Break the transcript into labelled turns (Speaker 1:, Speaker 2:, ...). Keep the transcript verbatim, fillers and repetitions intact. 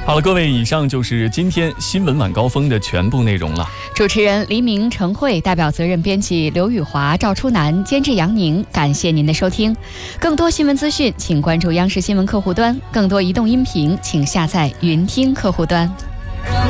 Speaker 1: 好了，各位，以上就是今天新闻晚高峰的全部内容了。
Speaker 2: 主持人黎明、程慧，代表责任编辑刘宇华、赵初南，监制杨宁。感谢您的收听。更多新闻资讯，请关注央视新闻客户端；更多移动音频，请下载云听客户端。